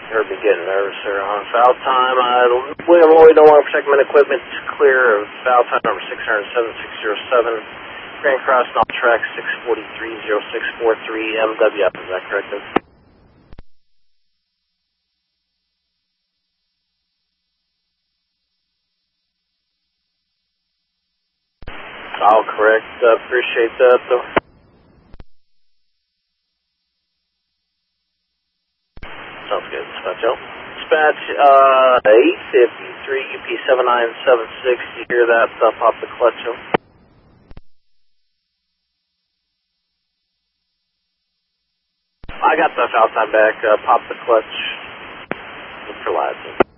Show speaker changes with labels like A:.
A: Heard me getting nervous there on foul time. William Lloyd, no longer protect men equipment, clear of foul time number 607-607. Grand Cross, null track 643-0643 MWF. Is that correct? All correct. Appreciate that, though. Sounds good. Dispatch out. Dispatch 853 UP 7976. You hear that? Pop the clutch up. I got the foul time back. Pop the clutch. Look for lights.